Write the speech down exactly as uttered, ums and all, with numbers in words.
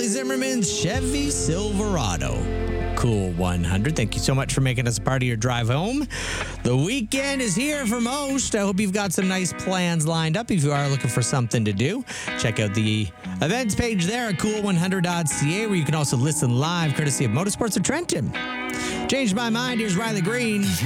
Zimmerman's Chevy Silverado. Cool one hundred. Thank you so much for making us a part of your drive home. The weekend is here for most. I hope you've got some nice plans lined up. If you are looking for something to do, check out the events page there at cool one hundred dot c a, where you can also listen live courtesy of Motorsports of Trenton. Changed my mind. Here's Riley Green.